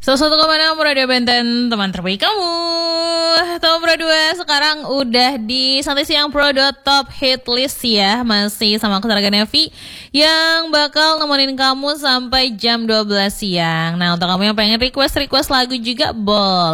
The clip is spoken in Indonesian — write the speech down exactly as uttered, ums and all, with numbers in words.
seratus satu koma enam Radio Benten, teman terbaik kamu. Top Pro dua sekarang udah di Santai Siang Pro Top Hit List ya. Masih sama aku Sarga Nevi yang bakal nemenin kamu sampai jam dua belas siang. Nah, untuk kamu yang pengen request-request lagu juga boleh.